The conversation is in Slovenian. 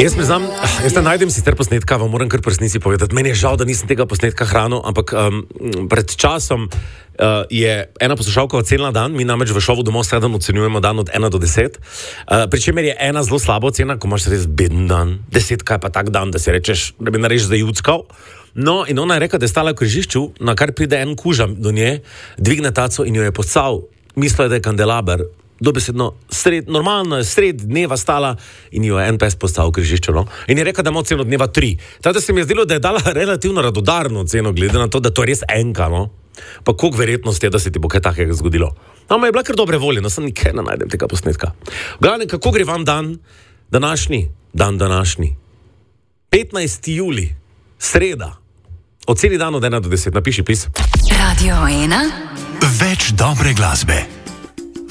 Jaz priznam, jaz ne najdem sicer posnetka, vam moram kar v resnici povedati. Meni je žal, da nisem tega posnetka hranil, ampak pred časom je ena poslušalka ocenila dan, mi namreč v šovu Domov 7 ocenjujemo dan od 1 do 10, pri čemer je ena zelo slaba ocena, ko imaš res beden dan, 10 kaj pa tak dan, da si rečeš, da bi nareš zajuckal. No, in ona je rekla, da je stala v križišču, na kar pride en kuža do nje, dvigne taco in jo je poscal. Mislila je, da je kandelaber. Dobesedno, normalno je sred dneva stala in jo je en pes postal v križišču, no? In je rekla, da ima oceno dneva 3. Tako da se mi je zdelo, da je dala relativno radodarno oceno, glede na to, da to je res enka, no? Pa koliko verjetnost je, da se ti bo kaj takega zgodilo. Ama je bila kar dobre volje, no sem nikaj ne najdem tega posnetka. V glavnem, kako gre vam dan današnji? 15. juli, sreda. Oceni dan od 1 do 10, napiši pis. Radio 1. Več dobre glasbe.